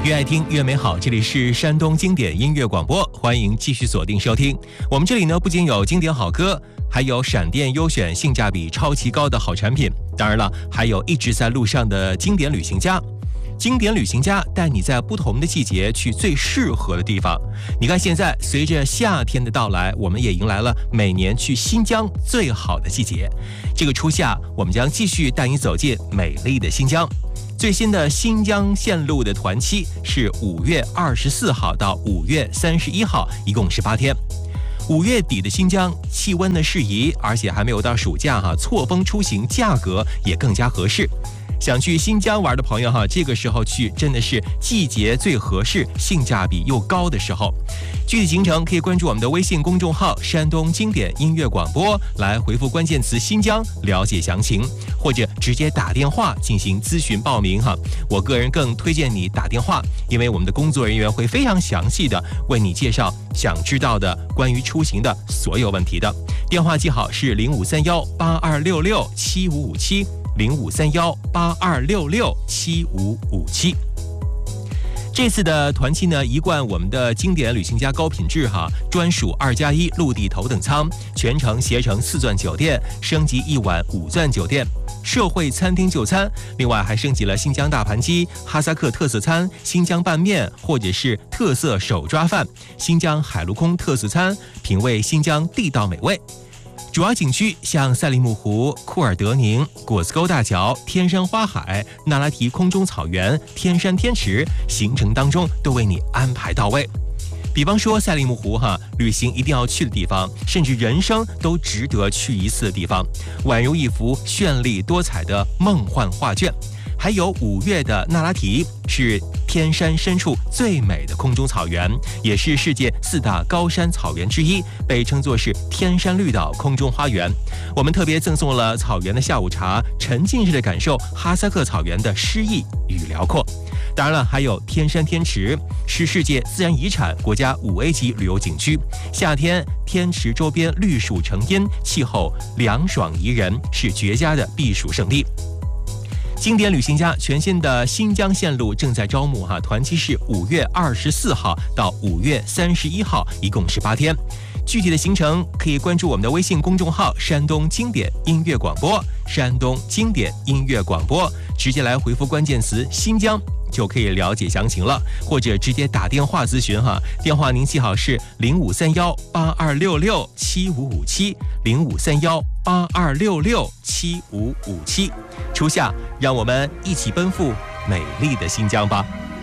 越爱听越美好，这里是山东经典音乐广播，欢迎继续锁定收听。我们这里呢，不仅有经典好歌，还有闪电优选性价比超级高的好产品，当然了，还有一直在路上的经典旅行家。经典旅行家带你在不同的季节去最适合的地方。你看，现在随着夏天的到来，我们也迎来了每年去新疆最好的季节。这个初夏，我们将继续带你走进美丽的新疆。最新的新疆线路的团期是5月24号到5月31号，一共18天。5月底的新疆气温呢适宜，而且还没有到暑假错峰出行价格也更加合适。想去新疆玩的朋友这个时候去真的是季节最合适、性价比又高的时候。具体行程可以关注我们的微信公众号山东经典音乐广播，来回复关键词新疆了解详情，或者直接打电话进行咨询报名我个人更推荐你打电话，因为我们的工作人员会非常详细的为你介绍想知道的关于出行的所有问题的。电话记好是053182667557。053182667557。这次的团期呢，一贯我们的经典旅行家高品质专属2+1陆地头等舱，全程携程4钻酒店，升级1晚5钻酒店，社会餐厅就餐，另外还升级了新疆大盘鸡、哈萨克特色餐、新疆拌面或者是特色手抓饭、新疆海陆空特色餐，品味新疆地道美味。主要景区像赛里木湖、库尔德宁、果子沟大桥、天山花海、那拉提空中草原、天山天池，行程当中都为你安排到位。比方说赛里木湖旅行一定要去的地方，甚至人生都值得去一次的地方，宛如一幅绚丽多彩的梦幻画卷。还有5月的那拉提，是天山深处最美的空中草原，也是世界4大高山草原之一，被称作是天山绿岛空中花园。我们特别赠送了草原的下午茶，沉浸式的感受哈萨克草原的诗意与辽阔。当然了，还有天山天池，是世界自然遗产国家5A 级旅游景区。夏天天池周边绿树成荫，气候凉爽宜人，是绝佳的避暑胜地。经典旅行家全新的新疆线路正在招募团期是5月24号到5月31号，一共18天。具体的行程可以关注我们的微信公众号山东经典音乐广播，山东经典音乐广播，直接来回复关键词新疆就可以了解详情了，或者直接打电话咨询电话您记好是053182667557，053182667557。初夏，让我们一起奔赴美丽的新疆吧。